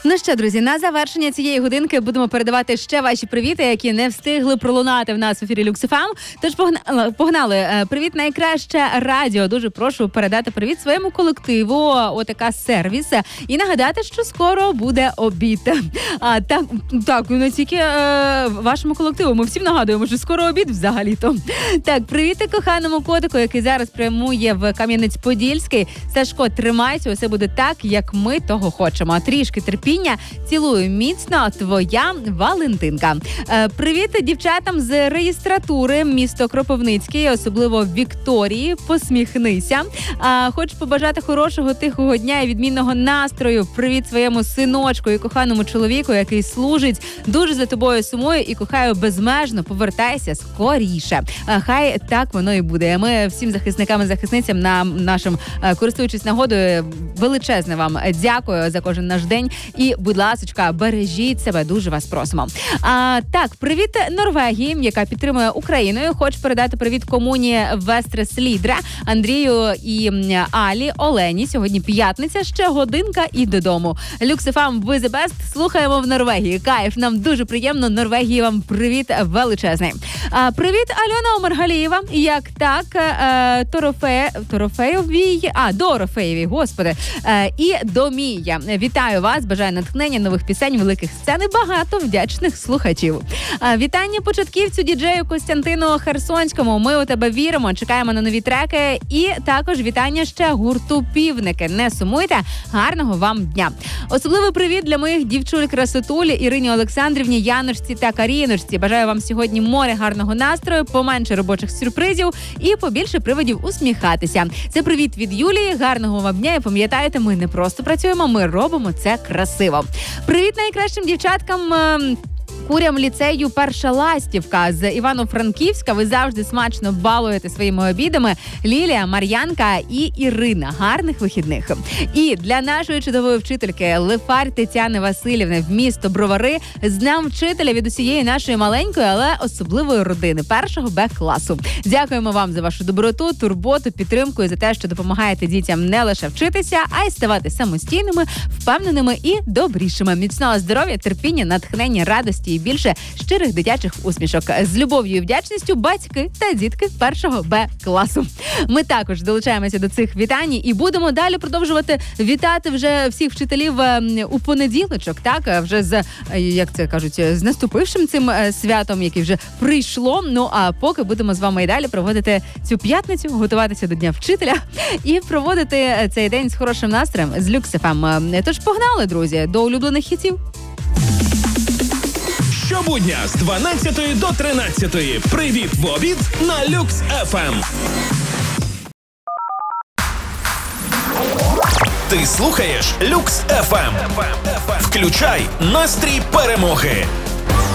Ну що, друзі, на завершення цієї годинки будемо передавати ще ваші привіти, які не встигли пролунати в нас в ефірі Люкс ФМ. Тож погнали. Привіт, найкраще радіо. Дуже прошу передати привіт своєму колективу ОТК Сервіс і нагадати, що скоро буде обід. Так, не тільки вашому колективу. Ми всім нагадуємо, що скоро обід взагалі-то. Так, привіти коханому котику, який зараз прямує в Кам'янець-Подільський. Сашко, тримайся, усе буде так, як ми того хочемо. Трішки терпіння. Цілую міцно, твоя Валентинка. Привіт дівчатам з реєстратури, місто Кропивницький, особливо Вікторії. Посміхнися. Хочу побажати хорошого, тихого дня і відмінного настрою. Привіт своєму синочку і коханому чоловіку, який служить. Дуже за тобою сумую і кохаю безмежно. Повертайся скоріше. Хай так воно і буде. Ми всім захисникам і захисницям нашим, користуючись нагодою, величезне вам дякую за кожен наш день. І, будь ласочка, бережіть себе, дуже вас просимо. Так, привіт Норвегії, яка підтримує Україну. Хочу передати привіт комуні Вестрес Лідре, Андрію і Алі, Олені. Сьогодні п'ятниця, ще годинка і додому. Люкс ФМ, ви the best. Слухаємо в Норвегії. Кайф, нам дуже приємно. Норвегії вам привіт величезний. Привіт Альона Омаргалієва. Як так? Дорофеєвій, господи. І Домія. Вітаю вас, бажаю натхнення, нових пісень, великих сцен і багато вдячних слухачів. Вітання початківцю діджею Костянтину Херсонському. Ми у тебе віримо, чекаємо на нові треки. І також вітання ще гурту Півники. Не сумуйте, гарного вам дня. Особливий привіт для моїх дівчуль-красотуль Ірині Олександрівні, Яночці та Каріночці. Бажаю вам сьогодні море гарного настрою, поменше робочих сюрпризів і побільше приводів усміхатися. Це привіт від Юлії, гарного вам дня. І пам'ятаєте, ми не просто працюємо, ми робимо це красиво. Привіт найкращим дівчаткам, курям ліцею Перша Ластівка з Івано-Франківська. Ви завжди смачно балуєте своїми обідами. Лілія, Мар'янка і Ірина. Гарних вихідних. І для нашої чудової вчительки Лифар Тетяни Васильівни в місто Бровари з Днем вчителя від усієї нашої маленької, але особливої родини першого Б-класу. Дякуємо вам за вашу доброту, турботу, підтримку і за те, що допомагаєте дітям не лише вчитися, а й ставати самостійними, впевненими і добрішими. Міцного здоров'я, терпіння, натхнення, радості і більше щирих дитячих усмішок. З любов'ю і вдячністю батьки та дітки першого Б-класу. Ми також долучаємося до цих вітань і будемо далі продовжувати вітати вже всіх вчителів у понеділочок, так? Вже з, як це кажуть, з наступившим цим святом, яке вже прийшло. Ну, а поки будемо з вами і далі проводити цю п'ятницю, готуватися до Дня вчителя і проводити цей день з хорошим настроєм з Люкс ФМ. Тож погнали, друзі, до улюблених хітів. Щобудня з 12 до 13. Привіт в обід на Люкс ФМ. Ти слухаєш Люкс ФМ. Включай настрій перемоги.